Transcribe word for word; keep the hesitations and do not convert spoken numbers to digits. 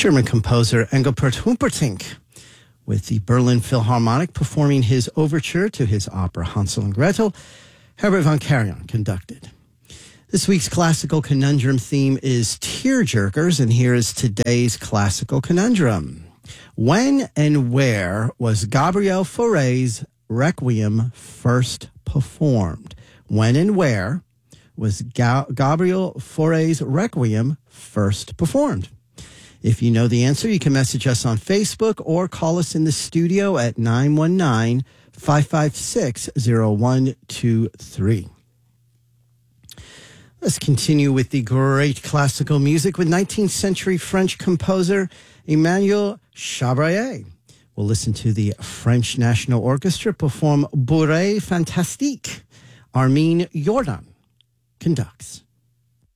German composer Engelbert Humperdinck, with the Berlin Philharmonic performing his overture to his opera Hansel and Gretel. Herbert von Karajan conducted. This week's classical conundrum theme is tearjerkers, and here is today's classical conundrum. When and where was Gabriel Fauré's Requiem first performed? When and where was Ga- Gabriel Fauré's Requiem first performed? If you know the answer, you can message us on Facebook or call us in the studio at nine one nine, five five six, zero one two three. Let's continue with the great classical music with nineteenth century French composer Emmanuel Chabrier. We'll listen to the French National Orchestra perform Bourrée Fantastique. Armin Jordan conducts.